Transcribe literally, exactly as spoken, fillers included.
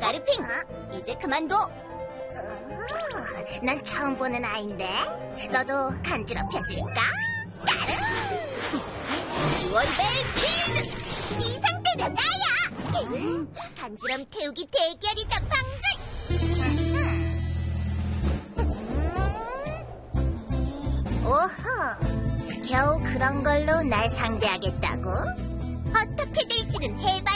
가르핑, 이제 그만둬. 어, 난 처음 보는 아인데. 너도 간지럽혀줄까? 따릉! 지원벨킨! 이 상태는 나야! 간지럼 태우기 대결이다, 방금! 오호, 겨우 그런 걸로 날 상대하겠다고? 어떻게 될지는 해봐.